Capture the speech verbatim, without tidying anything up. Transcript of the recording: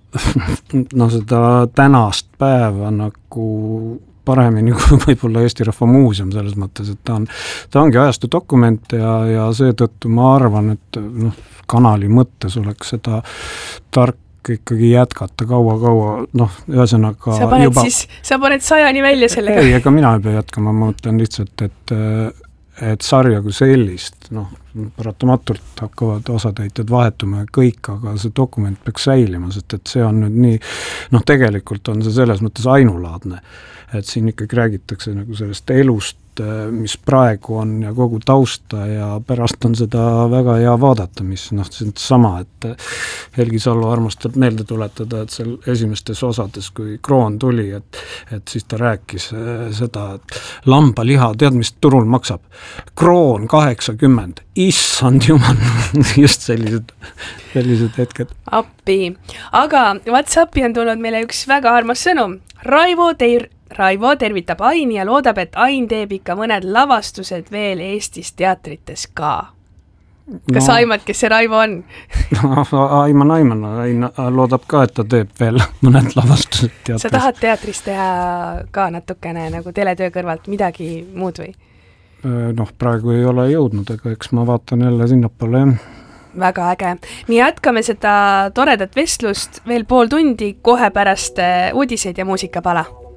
no seda tänast päeva nagu paremini kui võib-olla Eesti Rahva Muuseum selles mõttes, et ta on, ta ongi ajastu dokument ja, ja seetõttu ma arvan, et noh, kanali mõttes oleks seda tark ikkagi jätkata kaua-kaua, noh, ühesõnaga sa paned juba... siis, sa paned sajani välja sellega. Ei, ega mina ei pea jätkama, ma mõtlen lihtsalt, et et sarja kui sellist, noh, paratamatult hakkavad osatäitjad vahetuma ja kõik, aga see dokument peaks säilima, sest et see on nüüd nii, noh, tegelikult on see selles mõttes ainulaadne, et siin ikkagi räägitakse nagu sellest elust, mis praegu on ja kogu tausta ja pärast on seda väga hea vaadata, mis noh, see on sama, et Helgi Sallo armastab meelde tuletada, et seal esimestes osades, kui Kroon tuli, et, et siis ta rääkis seda, et lambaliha, tead, mis turul maksab? Kroon kaheksakümmend, issand jumal, just sellised, sellised hetked. Appi, aga WhatsAppi on tulnud meile üks väga armas sõnum. Raivo Teir Raivo tervitab Aini ja loodab, et Ain teeb ikka mõned lavastused veel Eestis teatrites ka. Kas no, aimad, kes see Raivo on? no, aiman, aiman, Ain loodab ka, et ta teeb veel mõned lavastused teatris. Sa tahad teatris teha ka natukene nagu teletöö kõrvalt midagi muud või? Noh, praegu ei ole jõudnud, ega eks ma vaatan jälle sinnapoole, jah. Väga äge. Nii jätkame seda toredat vestlust veel pool tundi kohe pärast uudiseid ja muusikapala.